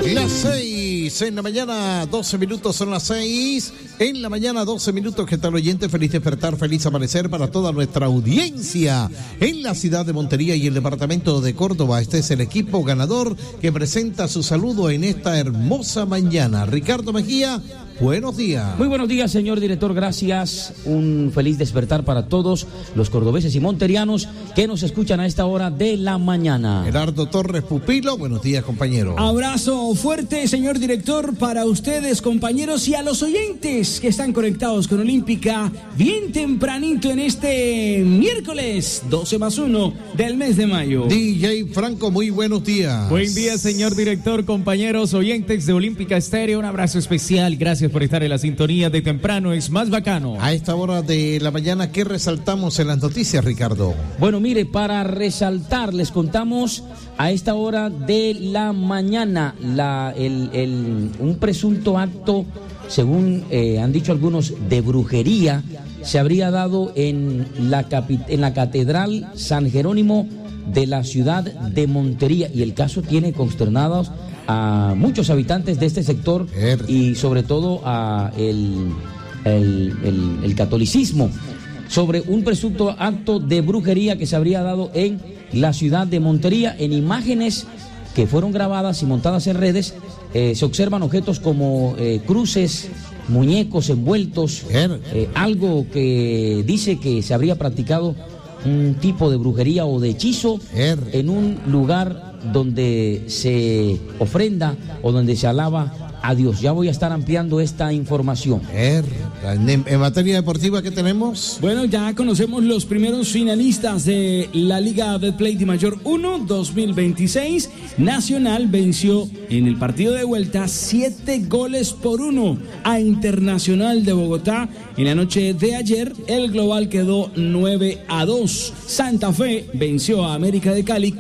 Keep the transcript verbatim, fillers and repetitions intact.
Las seis en la mañana, doce minutos son las seis. En la mañana, doce minutos. ¿Qué tal, oyente? Feliz despertar, feliz amanecer para toda nuestra audiencia en la ciudad de Montería y el departamento de Córdoba. Este es el equipo ganador que presenta su saludo en esta hermosa mañana. Ricardo Mejía, buenos días. Muy buenos días, señor director, gracias. Un feliz despertar para todos los cordobeses y monterianos que nos escuchan a esta hora de la mañana. Gerardo Torres Pupilo, buenos días, compañero. Abrazo fuerte, señor director, para ustedes, compañeros, y a los oyentes que están conectados con Olímpica bien tempranito en este miércoles doce más uno del mes de mayo. D J Franco, muy buenos días. Buen día, señor director, compañeros oyentes de Olímpica Estéreo. Un abrazo especial, gracias por estar en la sintonía de temprano, es más bacano. A esta hora de la mañana, ¿qué resaltamos en las noticias, Ricardo? Bueno, mire, para resaltar, les contamos a esta hora de la mañana la, el, el, un presunto acto, según eh, han dicho algunos, de brujería, se habría dado en la, capi- en la Catedral San Jerónimo de la ciudad de Montería, y el caso tiene consternados a muchos habitantes de este sector y sobre todo a el, el, el, el catolicismo, sobre un presunto acto de brujería que se habría dado en la ciudad de Montería. En imágenes que fueron grabadas y montadas en redes, eh, se observan objetos como eh, cruces, muñecos envueltos, eh, algo que dice que se habría practicado un tipo de brujería o de hechizo en un lugar donde se ofrenda o donde se alaba a Dios. Ya voy a estar ampliando esta información. En, en materia deportiva, ¿qué tenemos? Bueno, ya conocemos los primeros finalistas de la Liga Betplay de Mayor uno dos mil veintiséis. Nacional venció en el partido de vuelta siete goles por uno a Internacional de Bogotá. En la noche de ayer, el global quedó nueve a dos. Santa Fe venció a América de Cali